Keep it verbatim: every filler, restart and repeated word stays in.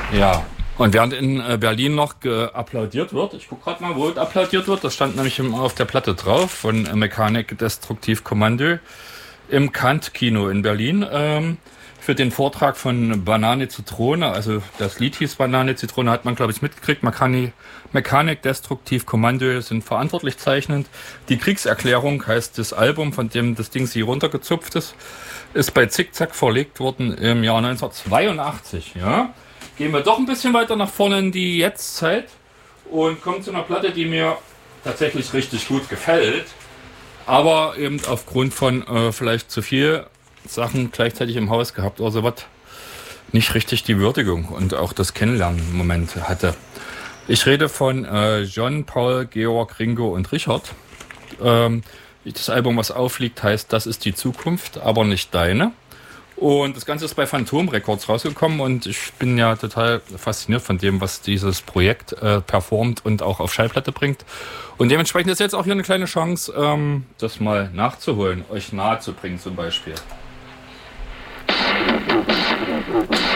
Ja. Und während in äh, Berlin noch applaudiert wird, ich gucke gerade mal, wo applaudiert wird, das stand nämlich im, auf der Platte drauf von äh, Mechanik Destruktiv Kommando im Kant-Kino in Berlin ähm, für den Vortrag von Banane Zitrone, also das Lied hieß Banane Zitrone, hat man glaube ich mitgekriegt. Mechanik, Mechanik Destruktiv Kommando sind verantwortlich zeichnend. Die Kriegserklärung heißt das Album, von dem das Ding hier runtergezupft ist, ist bei Zickzack verlegt worden im Jahr neunzehnhundertzweiundachtzig, ja. Gehen wir doch ein bisschen weiter nach vorne in die Jetztzeit und kommen zu einer Platte, die mir tatsächlich richtig gut gefällt, aber eben aufgrund von äh, vielleicht zu viel Sachen gleichzeitig im Haus gehabt oder sowas nicht richtig die Würdigung und auch das Kennenlernen-Moment hatte. Ich rede von äh, John, Paul, Georg, Ringo und Richard. Ähm, das Album, was aufliegt, heißt Das ist die Zukunft, aber nicht deine. Und das Ganze ist bei Phantom Records rausgekommen und ich bin ja total fasziniert von dem, was dieses Projekt äh, performt und auch auf Schallplatte bringt. Und dementsprechend ist jetzt auch hier eine kleine Chance, ähm, das mal nachzuholen, euch nahe zu bringen zum Beispiel.